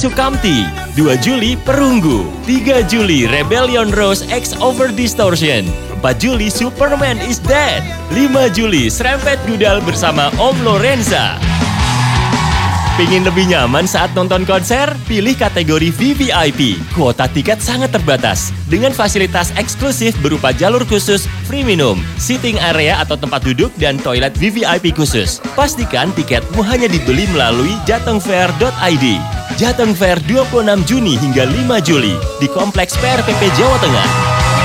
Sukamti. 2 Juli Perunggu. 3 Juli Rebellion Rose X Over Distortion. 4 Juli Superman is Dead. 5 Juli Serempet Gudal bersama Om Lorenza. Pingin lebih nyaman saat nonton konser? Pilih kategori VVIP. Kuota tiket sangat terbatas. Dengan fasilitas eksklusif berupa jalur khusus, free minum, seating area atau tempat duduk, dan toilet VVIP khusus. Pastikan tiketmu hanya dibeli melalui jatengfair.id. Jateng Fair 26 Juni hingga 5 Juli di Kompleks PRPP Jawa Tengah.